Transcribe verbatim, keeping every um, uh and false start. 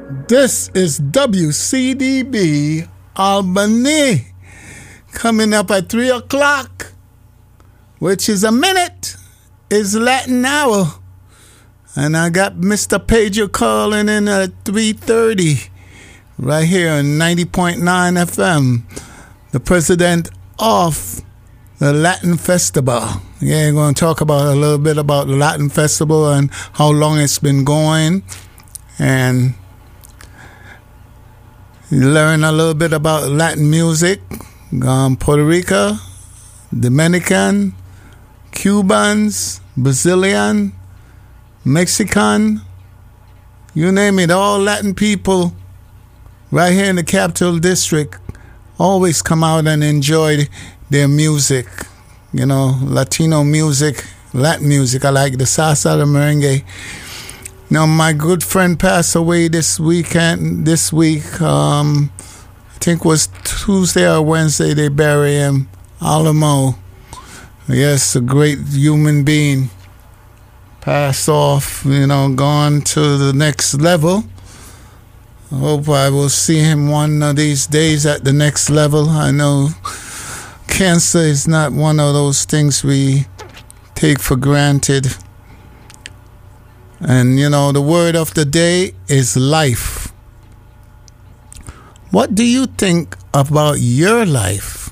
This is W C D B Albany, coming up at three o'clock, which is a minute, is Latin hour. And I got Mister Pager calling in at three thirty, right here on ninety point nine F M, the president of the Latin Festival. Yeah, we're going to talk about a little bit about the Latin Festival and how long it's been going, and learn a little bit about Latin music, um, Puerto Rico, Dominican, Cubans, Brazilian, Mexican, you name it, all Latin people right here in the Capital District always come out and enjoy their music. You know, Latino music, Latin music. I like the salsa, the merengue. Now, my good friend passed away this weekend, this week. Um, I think it was Tuesday or Wednesday they buried him. Alamo. Yes, a great human being. Passed off, you know, gone to the next level. I hope I will see him one of these days at the next level. I know cancer is not one of those things we take for granted. And, you know, the word of the day is life. What do you think about your life?